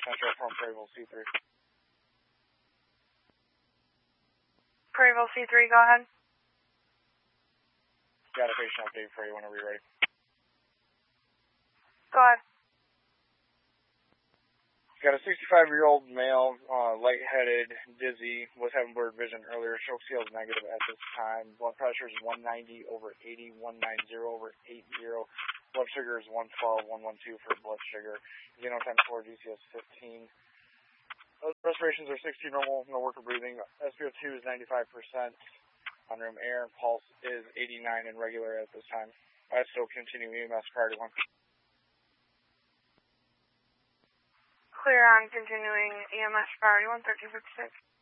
Metro from Prairieville C3. Prairieville C3, go ahead. Got a patient update for you whenever you're ready. Go ahead. Got a 65-year-old male, lightheaded, dizzy, was having blurred vision earlier. Stroke scale is negative at this time. Blood pressure is 190 over 80, 190 over 80. Blood sugar is 112, 112 for blood sugar. Xeno 10-4, GCS 15. Respirations are 60 normal, no work or breathing. SpO2 is 95% on room air. Pulse is 89 and regular at this time. I still continue EMS priority 1. Clear on continuing EMS priority 1, 1356.